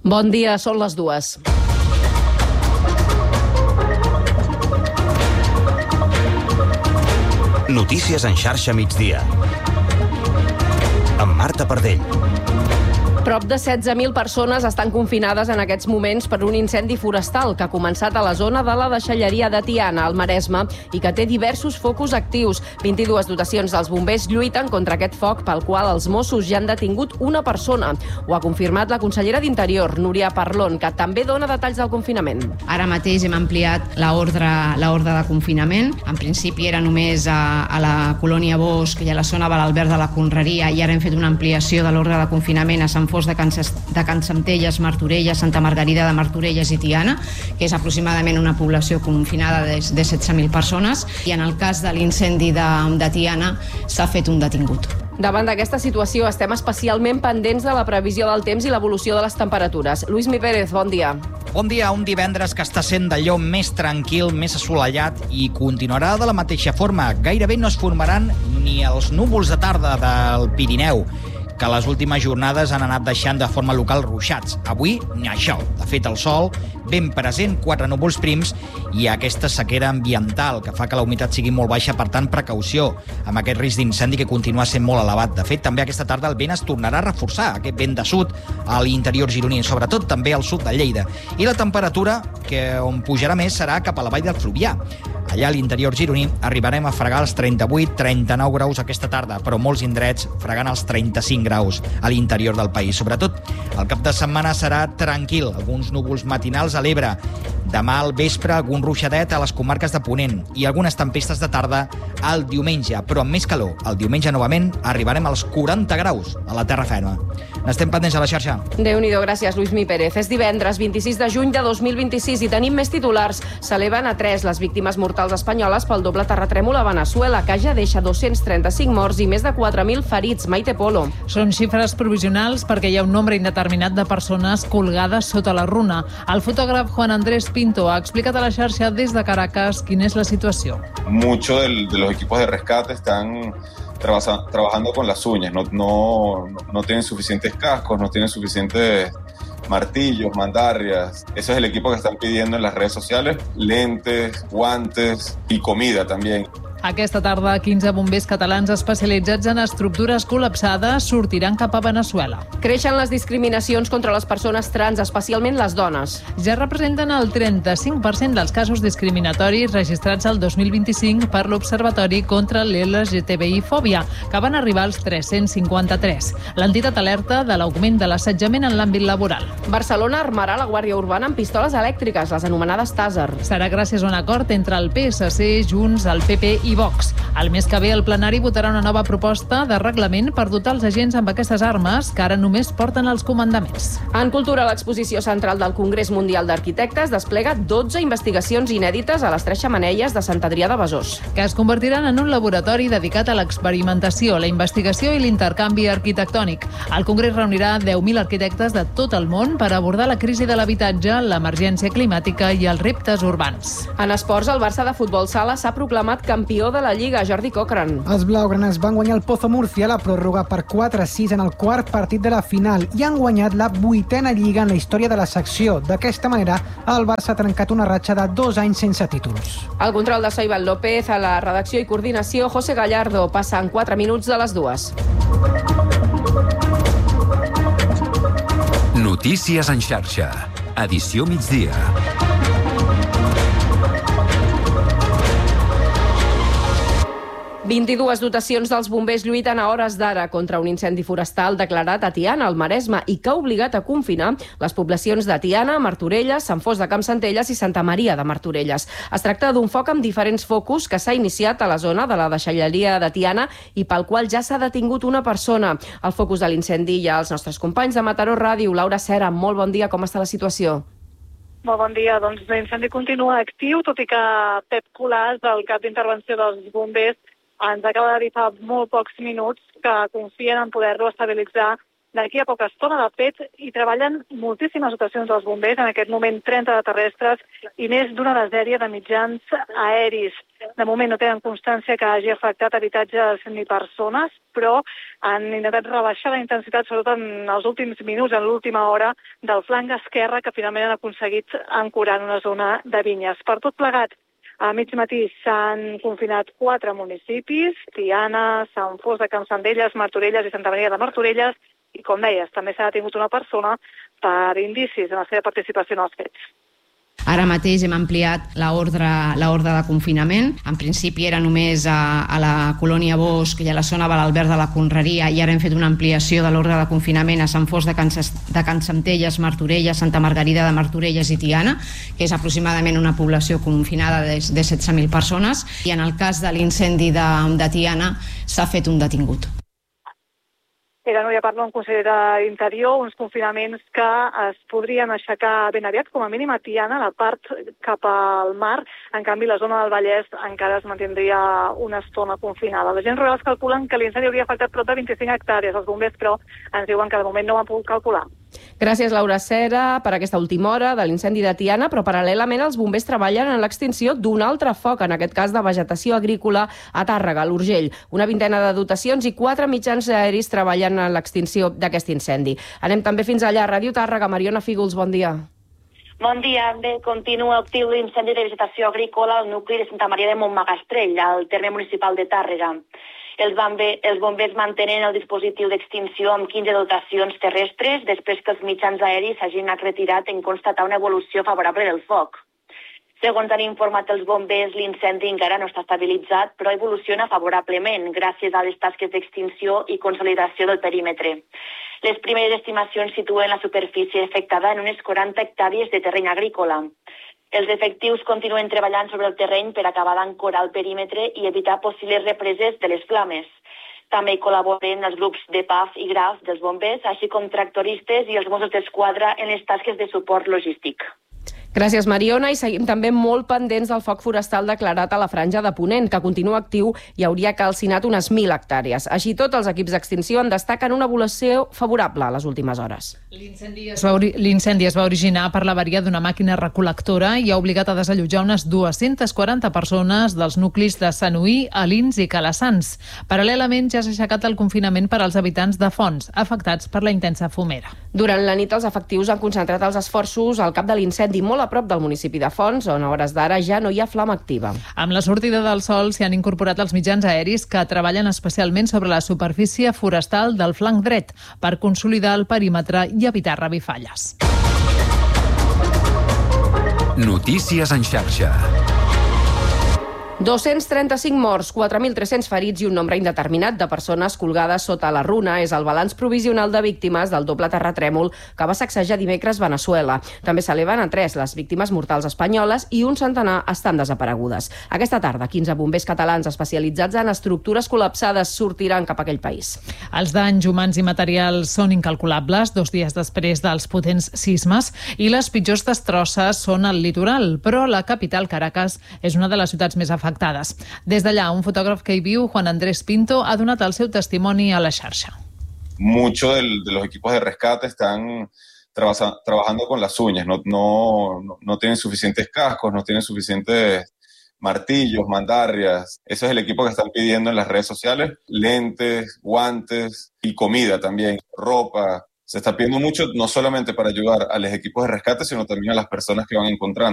Bon dia, són les 2. Notícies en xarxa migdia. Amb Marta Pardell. Prop de 16.000 persones estan confinades en aquests moments per un incendi forestal que ha començat a la zona de la deixalleria de Tiana, al Maresme, i que té diversos focus actius. 22 dotacions dels bombers lluiten contra aquest foc, pel qual els Mossos ja han detingut una persona. Ho ha confirmat la consellera d'Interior, Núria Parlon, que també dona detalls del confinament. Ara mateix hem ampliat l'ordre de confinament. En principi era només a la colònia Bosc i a la zona de l'Albert de la Conreria, i ara hem fet una ampliació de l'ordre de confinament a Sant Fos de Can Centelles, Martorelles, Santa Margarida de Martorelles i Tiana, que és aproximadament una població confinada de 16.000 persones, i en el cas de l'incendi de Tiana s'ha fet un detingut. Davant d'aquesta situació estem especialment pendents de la previsió del temps i l'evolució de les temperatures. Luismi Pérez, bon dia. Bon dia, un divendres que està sent d'allò més tranquil, més assolellat, i continuarà de la mateixa forma. Gairebé no es formaran ni els núvols de tarda del Pirineu, que les últimes jornades han anat deixant de forma local ruixats. Avui, ni això. De fet, el sol ben present, 4 núvols prims i aquesta sequera ambiental que fa que la humitat sigui molt baixa, per tant, precaució amb aquest risc d'incendi que continua sent molt elevat. De fet, també aquesta tarda el vent es tornarà a reforçar, aquest vent de sud a l'interior gironí, sobretot també al sud de Lleida. I la temperatura, que on pujarà més, serà cap a la vall del Fluvià. Allà a l'interior gironí arribarem a fregar els 38-39 graus aquesta tarda, però molts indrets fregant els 35 graus a l'interior del país. Sobretot, el cap de setmana serà tranquil, alguns núvols matinals a l'Ebre. Demà al vespre algun ruixadet a les comarques de Ponent i algunes tempestes de tarda al diumenge, però amb més calor. El diumenge novament arribarem als 40 graus a la terra ferma. N'estem pendents a la xarxa. Déu-n'hi-do, gràcies, Luismi Pérez. És divendres 26 de juny de 2026 i tenim més titulars. S'eleven a 3 les víctimes mortals espanyoles pel doble terratrèmol a Veneçuela, que ja deixa 235 morts i més de 4.000 ferits. Maite Polo. Són xifres provisionals perquè hi ha un nombre indeterminat de persones colgades sota la runa. El fotògraf Juan Andrés Pinto ha explicat a la xarxa des de Caracas quina és la situació. Muchos de los equipos de rescate están trabajando con las uñas, no tienen suficientes cascos, no tienen suficientes martillos, mandarrias. Ese es el equipo que están pidiendo en las redes sociales, lentes, guantes y comida también. Aquesta tarda, 15 bombers catalans especialitzats en estructures col·lapsades sortiran cap a Veneçuela. Creixen les discriminacions contra les persones trans, especialment les dones. Ja representen el 35% dels casos discriminatoris registrats el 2025 per l'Observatori contra l'LGTBI-fòbia, que van arribar als 353. L'entitat alerta de l'augment de l'assetjament en l'àmbit laboral. Barcelona armarà la Guàrdia Urbana amb pistoles elèctriques, les anomenades Taser. Serà gràcies a un acord entre el PSC, Junts, el PP i Vox. El mes que ve el plenari votarà una nova proposta de reglament per dotar els agents amb aquestes armes que ara només porten els comandaments. En cultura, l'exposició central del Congrés Mundial d'Arquitectes desplega 12 investigacions inèdites a les 3 xemeneies de Sant Adrià de Besòs, que es convertiran en un laboratori dedicat a l'experimentació, la investigació i l'intercanvi arquitectònic. El Congrés reunirà 10.000 arquitectes de tot el món per abordar la crisi de l'habitatge, l'emergència climàtica i els reptes urbans. En esports, el Barça de futbol sala s'ha proclamat campió de la Lliga, Jordi Cochran. Els blaugranes van guanyar el Pozo Murcia a la pròrroga per 4-6 en el quart partit de la final i han guanyat la 8a Lliga en la història de la secció. D'aquesta manera, el Barça ha trencat una ratxa de 2 anys sense títols. El control de Soibal López, a la redacció i coordinació, José Gallardo. Passen 4 minuts de les 2. Notícies en xarxa. Edició migdia. 22 dotacions dels bombers lluiten a hores d'ara contra un incendi forestal declarat a Tiana, al Maresme, i que ha obligat a confinar les poblacions de Tiana, Martorelles, Sant Fos de Campsentelles i Santa Maria de Martorelles. Es tracta d'un foc amb diferents focus que s'ha iniciat a la zona de la deixalleria de Tiana i pel qual ja s'ha detingut una persona. Al focus de l'incendi hi ha els nostres companys de Mataró Ràdio. Laura Cera, molt bon dia, com està la situació? Molt bon dia. Doncs l'incendi continua actiu, tot i que Pep Colàs, el cap d'intervenció dels bombers, ens acaba de dir fa molt pocs minuts que confien en poder-lo estabilitzar d'aquí a poca estona. De fet, hi treballen moltíssimes dotacions dels bombers, en aquest moment 30 de terrestres i més d'una desèria de mitjans aeris. De moment no tenen constància que hagi afectat habitatges ni persones, però han intentat rebaixar la intensitat, sobretot en els últims minuts, en l'última hora, del flanc esquerre, que finalment han aconseguit ancorar en una zona de vinyes. Per tot plegat, a mig matí s'han confinat 4 municipis, Tiana, Sant Fost de Campsentelles, Martorelles i Santa Maria de Martorelles, i com deies, també s'ha detingut una persona per indicis en la seva participació en els fets. Ara mateix hem ampliat l'ordre de confinament. En principi era només a la colònia Bosch i a la zona de l'Albert de la Conreria, i ara hem fet una ampliació de l'ordre de confinament a Sant Fost de Campsentelles, Martorelles, Santa Margarida de Martorelles i Tiana, que és aproximadament una població confinada de 16.000 persones, i en el cas de l'incendi de Tiana s'ha fet un detingut. Era Núria Parlon, amb conseller d'Interior, uns confinaments que es podrien aixecar ben aviat, com a mínim a Tiana, la part cap al mar. En canvi, la zona del Vallès encara es mantindria una estona confinada. Les agents rurals calculen que l'incendi hauria afectat prop de 25 hectàrees. Els bombers, però, ens diuen que de moment no ho han pogut calcular. Gràcies, Laura Cera, per aquesta última hora de l'incendi de Tiana, però paral·lelament els bombers treballen en l'extinció d'un altre foc, en aquest cas de vegetació agrícola a Tàrrega, a l'Urgell. Una vintena de dotacions i 4 mitjans aeris treballen en l'extinció d'aquest incendi. Anem també fins allà, a Ràdio Tàrrega. Mariona Fígols, bon dia. Bon dia. Bé, continua actiu l'incendi de vegetació agrícola al nucli de Santa Maria de Montmagastrell, al terme municipal de Tàrrega. Els bombers mantenen el dispositiu d'extinció amb 15 dotacions terrestres després que els mitjans aeris s'hagin retirat en constatar una evolució favorable del foc. Segons han informat els bombers, l'incendi encara no està estabilitzat, però evoluciona favorablement gràcies a les tasques d'extinció i consolidació del perímetre. Les primeres estimacions situen la superfície afectada en unes 40 hectàrees de terreny agrícola. Els efectius continuen treballant sobre el terreny per acabar d'ancorar el perímetre i evitar possibles represes de les flames. També hi col·laboren els grups de PAF i GRAF dels bombers, així com tractoristes i els Mossos d'Esquadra en les tasques de suport logístic. Gràcies, Mariona, i seguim també molt pendents del foc forestal declarat a la Franja de Ponent, que continua actiu i hauria calcinat unes 1.000 hectàrees. Així tot, els equips d'extinció en destaquen una evolució favorable a les últimes hores. L'incendi es va originar per l'avaria d'una màquina recol·lectora i ha obligat a desallotjar unes 240 persones dels nuclis de Sanuí, Alins i Calassans. Paral·lelament, ja s'ha aixecat el confinament per als habitants de Fonts, afectats per la intensa fumera. Durant la nit, els efectius han concentrat els esforços al cap de l'incendi, molt a prop del municipi de Fonts, on a hores d'ara ja no hi ha flama activa. Amb la sortida del sol s'hi han incorporat els mitjans aeris que treballen especialment sobre la superfície forestal del flanc dret per consolidar el perímetre i evitar revifalles. Notícies en xarxa. 235 morts, 4.300 ferits i un nombre indeterminat de persones colgades sota la runa és el balanç provisional de víctimes del doble terratrèmol que va sacsejar dimecres Veneçuela. També s'eleven a 3 les víctimes mortals espanyoles i un centenar estan desaparegudes. Aquesta tarda, 15 bombers catalans especialitzats en estructures col·lapsades sortiran cap a aquell país. Els danys humans i materials són incalculables 2 dies després dels potents sismes i les pitjors destrosses són al litoral, però la capital, Caracas, és una de les ciutats més afectades. Des d'allà, un fotògraf que hi viu, Juan Andrés Pinto, ha donat el seu testimoni a la xarxa. Muchos de los equipos de rescate están trabajando con las uñas, no tienen suficientes cascos, no tienen suficientes martillos, mandarrias. Ese es el equipo que están pidiendo en las redes sociales, lentes, guantes y comida también, ropa. Se está pidiendo mucho, no solamente para ayudar a los equipos de rescate, sino también a las personas que van encontrando.